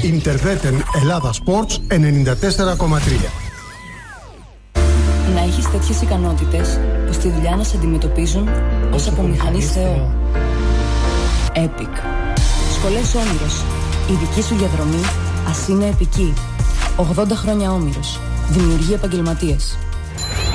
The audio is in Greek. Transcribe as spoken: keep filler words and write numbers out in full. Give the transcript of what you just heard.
Ιντερβέτεν Ελλάδα Sports ενενήντα τέσσερα κόμμα τρία. Να έχεις τέτοιες ικανότητες που στη δουλειά να σε αντιμετωπίζουν ως από μηχανής Θεό. Epic. Σχολές Όμηρος. Η δική σου διαδρομή ας είναι επική. ογδόντα χρόνια Όμηρος. Δημιουργεί επαγγελματίες.